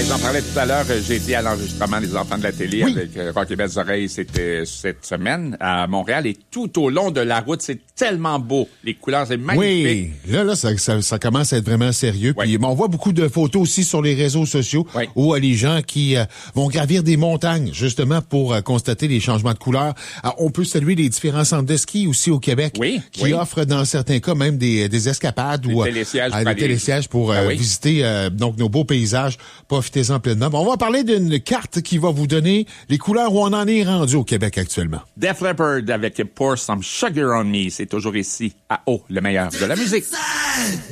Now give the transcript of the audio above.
Ils en parlaient tout à l'heure. J'ai été à l'enregistrement des Enfants de la télé avec Rock et Belles Oreilles. C'était cette semaine à Montréal. Et tout au long de la route, c'est tellement beau. Les couleurs, c'est magnifique. Oui, là, ça commence à être vraiment sérieux. Puis on voit beaucoup de photos aussi sur les réseaux sociaux où les gens qui vont gravir des montagnes, justement, pour constater les changements de couleurs. Alors, on peut saluer les différents centres de ski aussi au Québec qui offrent, dans certains cas, même des escapades ou des télésièges pour visiter donc nos beaux paysages. Profitez-en pleinement. Bon, on va parler d'une carte qui va vous donner les couleurs où on en est rendu au Québec actuellement. Def Leppard avec Pour Some Sugar on Me. C'est toujours ici à O, le meilleur de la musique.